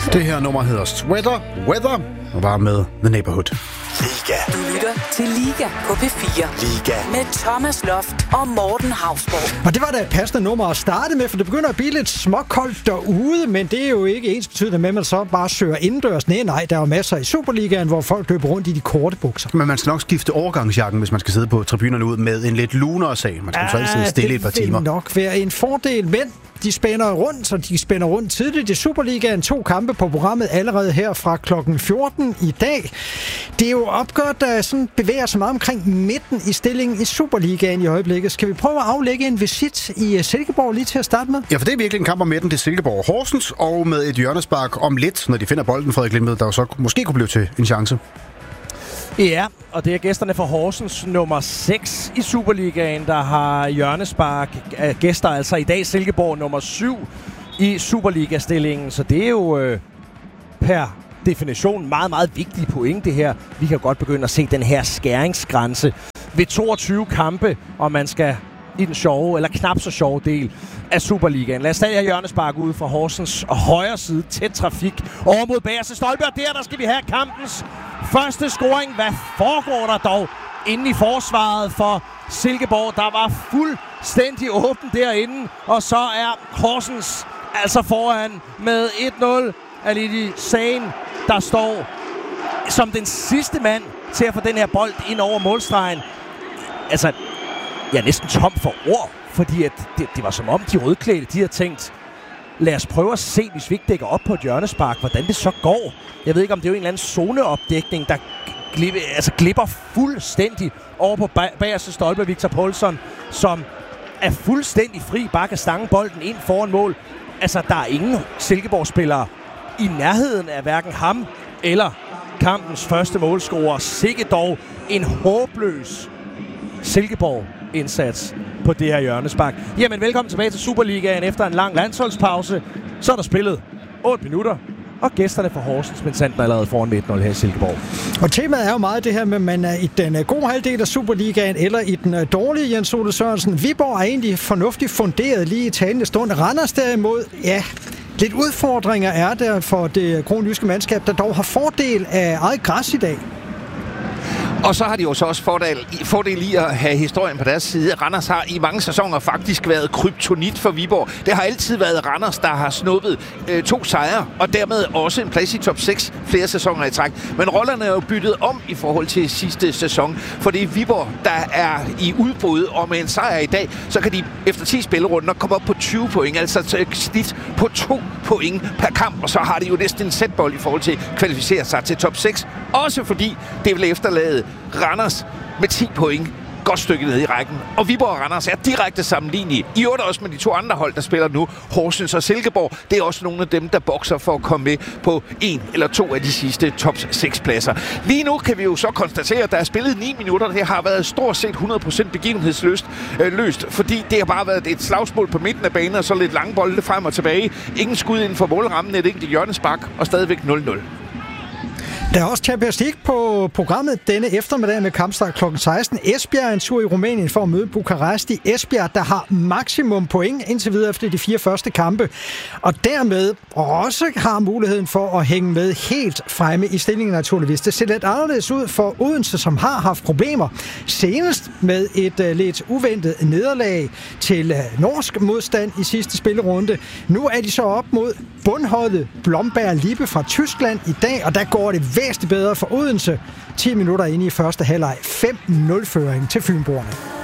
Det her nummer hedder Sweater Weather og var med The Neighborhood. Liga. Du lytter til Liga på P4. Liga. Med Thomas Loft og Morten Hausborg. Og det var da et passende nummer at starte med, for det begynder at blive lidt småkoldt derude, men det er jo ikke ensbetydende med, at man så bare søger indendørs. Nej, der er jo masser i Superligaen, hvor folk løber rundt i de korte bukser. Men man skal nok skifte overgangsjakken, hvis man skal sidde på tribunerne ud med en lidt lunere sag. Man skal så ikke sidde stille et par timer. Det vil nok være en fordel, men de spænder rundt, så de spænder rundt tidligt i Superligaen. 2 kampe på programmet allerede her fra klokken 14 i dag. Det er jo opgørt, der sådan bevæger sig meget omkring midten i stillingen i Superligaen i øjeblikket. Skal vi prøve at aflægge en visit i Silkeborg lige til at starte med? Ja, for det er virkelig en kamp om midten til Silkeborg Horsens, og med et hjørnespark om lidt, når de finder bolden, Frederik Lindmed, der jo så måske kunne blive til en chance. Ja, og det er gæsterne fra Horsens nummer 6 i Superligaen, der har hjørnespark. Gæster altså i dag Silkeborg nummer 7 i Superliga-stillingen. Så det er jo per definition meget, meget vigtige point, det her. Vi kan godt begynde at se den her skæringsgrænse ved 22 kampe, og man skal i den sjove, eller knap så sjove del af Superligaen. Lad os stadig have hjørnespark ude fra Horsens og højre side. Tæt trafik over mod bagerste stolpe, og der skal vi have kampens første scoring. Hvad foregår der dog inde i forsvaret for Silkeborg? Der var fuldstændig åben derinde, og så er Horsens altså foran med 1-0. Alidi Sagen, der står som den sidste mand til at få den her bold ind over målstregen. Altså, jeg er næsten tom for ord, fordi at det var som om de rødklædte, de havde tænkt, lad os prøve at se, hvis vi ikke dækker op på et hjørnespark, hvordan det så går. Jeg ved ikke, om det er jo en eller anden zoneopdækning, der glipper fuldstændig over på bagerste stolpe. Victor Poulsen, som er fuldstændig fri, bare kan stange bolden ind foran mål. Altså, der er ingen Silkeborg-spillere i nærheden af hverken ham eller kampens første målscorer. Sikke dog en håbløs Silkeborg-indsats på det her hjørnespark. Jamen, velkommen tilbage til Superligaen efter en lang landsholdspause. Så er der spillet 8 minutter, og gæsterne fra Horsens, men sandt allerede foran 1-0 her i Silkeborg. Og temaet er jo meget det her med, at man er i den gode halvdel af Superligaen, eller i den dårlige, Jens Ole Sørensen. Viborg er egentlig fornuftigt funderet lige i talende stund. Randers derimod, ja, lidt udfordringer er der for det kronjyske mandskab, der dog har fordel af eget græs i dag. Og så har de jo så også fordel i at have historien på deres side. Randers har i mange sæsoner faktisk været kryptonit for Viborg. Det har altid været Randers, der har snuppet 2 sejre, og dermed også en plads i top 6 flere sæsoner i træk. Men rollerne er jo byttet om i forhold til sidste sæson, for det er Viborg, der er i udbrud, og med en sejr i dag, så kan de efter 10 spillerunder komme op på 20 point, altså et snit på 2 point per kamp, og så har de jo næsten en sætbold i forhold til at kvalificere sig til top 6. Også fordi det vil efterlade Randers med 10 point godt stykket ned i rækken. Og Viborg og Randers er direkte sammenlignelige. I øvrigt også med de 2 andre hold, der spiller nu, Horsens og Silkeborg. Det er også nogle af dem, der bokser for at komme med på 1 eller 2 af de sidste top 6 pladser. Lige nu kan vi jo så konstatere, at der er spillet 9 minutter. Det har været stort set 100% begivenhedsløst, fordi det har bare været et slagsmål på midten af banen, og så lidt lange bolde frem og tilbage. Ingen skud inden for målrammen, et enkelt hjørnespark, og stadigvæk 0-0. Der er også Champions League på programmet denne eftermiddag med kampstart kl. 16. Esbjerg er en tur i Rumænien for at møde Bukaresti. Esbjerg, der har maksimum point indtil videre efter de 4 første kampe, og dermed også har muligheden for at hænge med helt fremme i stillingen naturligvis. Det ser lidt anderledes ud for Odense, som har haft problemer. Senest med et lidt uventet nederlag til norsk modstand i sidste spillerunde. Nu er de så op mod bundholdet Blomberg Lippe fra Tyskland i dag, og der går det væsentligt bedre for Odense. 10 minutter inde i første halvleg. 5-0-føring til Fynboerne.